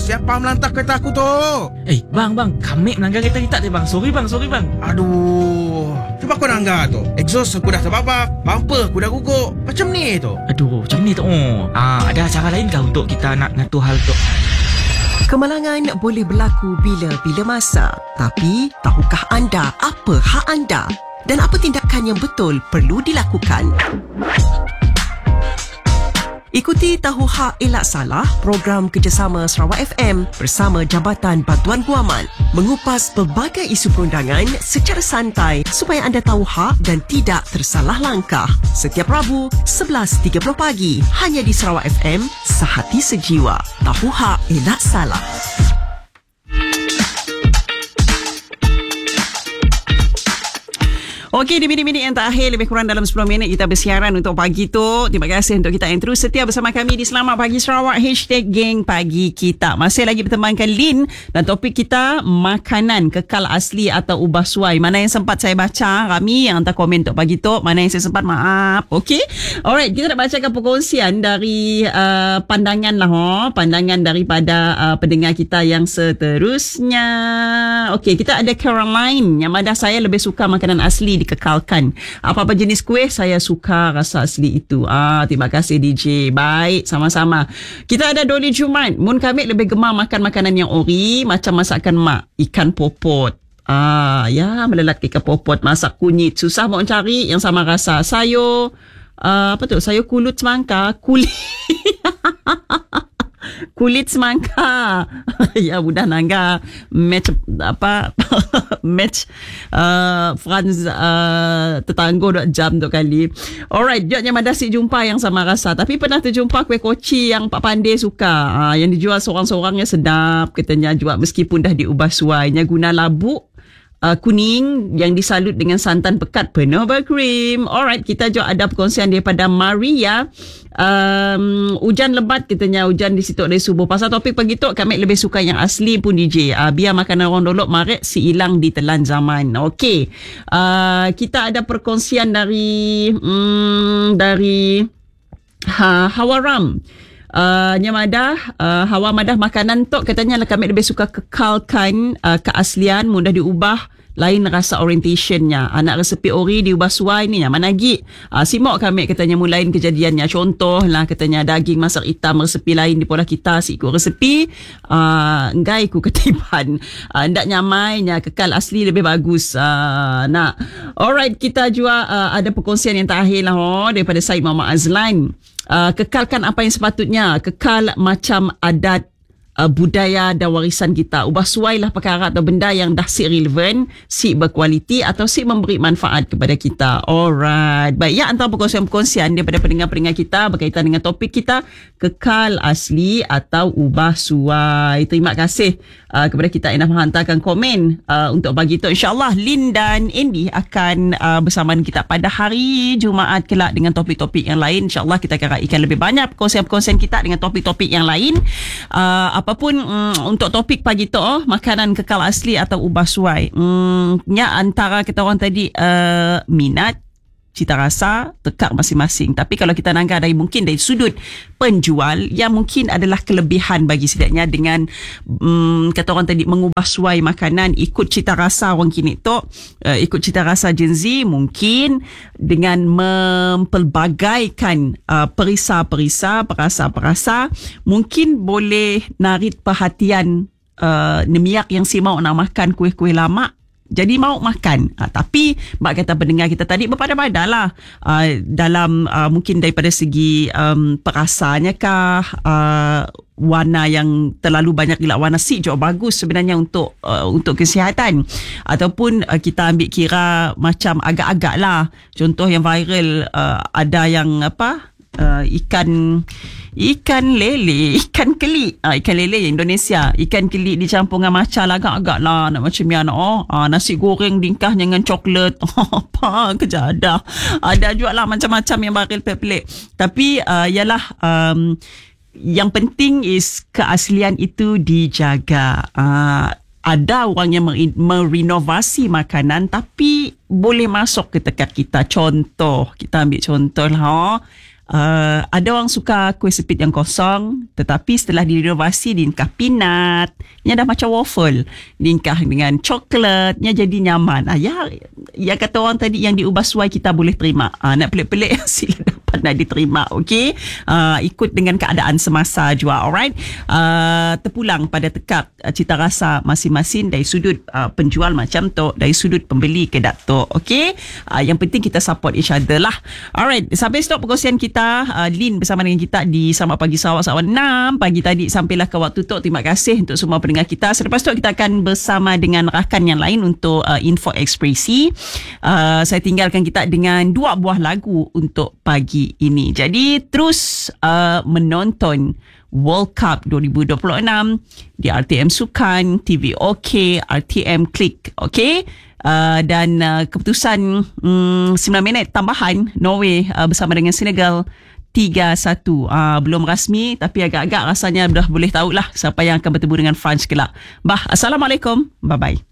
siapa melantah kereta aku tu? Bang, kami melanggar kereta kita bang. Sorry bang. Aduh, cuba kau langgar tu. Exhaust aku dah terbabak, bumper aku dah guguk. Macam ni tu. Aduh, macam ni tu. Ada cara lain kah untuk kita nak ngatur hal tu? Kemalangan boleh berlaku bila-bila masa. Tapi, tahukah anda apa hak anda? Dan apa tindakan yang betul perlu dilakukan? Ikuti Tahu Hak Elak Salah, program kerjasama Sarawak FM bersama Jabatan Bantuan Guaman mengupas pelbagai isu perundangan secara santai supaya anda tahu hak dan tidak tersalah langkah. Setiap Rabu, 11.30 pagi, hanya di Sarawak FM, sehati sejiwa. Tahu Hak Elak Salah. Okey, di minit-minit yang terakhir, lebih kurang dalam 10 minit kita bersiaran untuk pagi tu. Terima kasih untuk kita yang terus setia bersama kami di Selamat Pagi Sarawak, #Geng Pagi Kita. Masih lagi bertemankan Lin dan topik kita makanan kekal asli atau ubah suai. Mana yang sempat saya baca, Rami yang hantar komen untuk pagi tu. Mana yang saya sempat, maaf. Okey, alright, kita nak bacakan perkongsian dari pandangan lah, pandangan daripada pendengar kita yang seterusnya. Okey, kita ada Caroline yang madah saya lebih suka makanan asli dikekalkan. Apa-apa jenis kuih saya suka rasa asli itu. Terima kasih DJ. Baik, sama-sama. Kita ada Doli Jumat. Mun kami lebih gemar makan makanan yang ori macam masakan mak, ikan popot. Melelat ikan popot, masak kunyit. Susah mau cari yang sama rasa. Sayur sayur kulit semangka. Kulit semangka. Ya, mudah nangga match Franz tetangga dok jam dok kali. Alright, jadinya madasi jumpa yang sama rasa. Tapi pernah terjumpa kuih koci yang Pak Pandai suka. Yang dijual seorang-seorangnya sedap. Katanya jual meskipun dah diubah suainya guna labuk kuning yang disalut dengan santan pekat penuh berkrim. Alright, kita juga ada perkongsian daripada Maria. Hujan lebat katanya, hujan di situ dari subuh. Pasal topik pagi tu kami lebih suka yang asli pun DJ. Biar makanan orang dolok maret si hilang di telan zaman. Okey. Kita ada perkongsian dari Hawaram. Hawa madah makanan tu katanya kami lebih suka kekalkan keaslian, mudah diubah, lain rasa orientationnya. Anak resepi ori diubah suai ni mana lagi. Simak kami katanya mulain kejadiannya. Contoh lah katanya daging masak hitam resepi lain di pola kita si ikut resepi. Enggai ku ketiban. Ndak nyamainya kekal asli lebih bagus. Alright, kita juga ada perkongsian yang terakhir lah daripada Syed Muhammad Azlan. Kekalkan apa yang sepatutnya, kekal macam adat, budaya dan warisan kita. Ubah suailah perkara atau benda yang dah si relevan, si berkualiti atau si memberi manfaat kepada kita. Alright. Baik, ya, antara perkongsian daripada pendengar-pendengar kita berkaitan dengan topik kita, kekal asli atau ubah suai. Terima kasih kepada kita yang dah menghantarkan komen untuk pagi itu. InsyaAllah Lin dan Andy akan bersama kita pada hari Jumaat kelak dengan topik-topik yang lain. InsyaAllah kita akan raikan lebih banyak perkongsian-perkongsian kita dengan topik-topik yang lain. Apapun untuk topik pagi tu, makanan kekal asli atau ubah suai. Antara kita orang tadi minat, cita rasa, tekak masing-masing. Tapi kalau kita nanggah mungkin dari sudut penjual, yang mungkin adalah kelebihan bagi setidaknya dengan kata orang tadi mengubah suai makanan ikut cita rasa orang kini tu, ikut cita rasa Gen Z, mungkin dengan mempelbagaikan perisa-perisa, perasa-perasa, mungkin boleh narik perhatian nemiak yang si mau nak makan kuih-kuih lama, jadi mau makan. Tapi bak kata pendengar kita tadi berpada-pada lah dalam mungkin daripada segi perasanya kah, warna yang terlalu banyak gila warna jauh bagus sebenarnya untuk kesihatan, ataupun kita ambil kira macam agak-agak lah. Contoh yang viral, ada yang ikan lele, ikan keli, ikan lele yang Indonesia, ikan keli dicampur dengan matcha lah, agak-agak lah nak macam ni nasi goreng dingkah dengan coklat. Apa kerja ada juga lah macam-macam yang viral pelik-pelik. Tapi ialah yang penting is keaslian itu dijaga. Ada orang yang merenovasi makanan tapi boleh masuk ke tekak kita. Contoh, kita ambil contoh lah Ada orang suka kuih sepit yang kosong, tetapi setelah direnovasi diingkah peanut, nya dah macam waffle, diingkah dengan coklat, nya jadi nyaman. Ya kata orang tadi yang diubah suai kita boleh terima. Nak pelik-pelik sila dapat nak diterima. Okey, ikut dengan keadaan semasa jua. Alright, terpulang pada tekak cita rasa masing-masing dari sudut penjual macam tu, dari sudut pembeli ke dato'. Okey, yang penting kita support each other lah. Alright, sampai stop perkongsian kita. Lin bersama dengan kita di Selamat Pagi Sarawak 6 pagi tadi sampailah ke waktu tu. Terima kasih untuk semua pendengar kita. Selepas tu kita akan bersama dengan rakan yang lain untuk Info Ekspresi. Saya tinggalkan kita dengan 2 buah lagu untuk pagi ini. Jadi terus menonton World Cup 2026 di RTM Sukan, TV OK, RTM Klik. OK, dan keputusan 9 minit tambahan Norway bersama dengan Senegal 3-1. Belum rasmi tapi agak-agak rasanya dah boleh tahulah siapa yang akan bertemu dengan France kelak. Assalamualaikum, bye bye.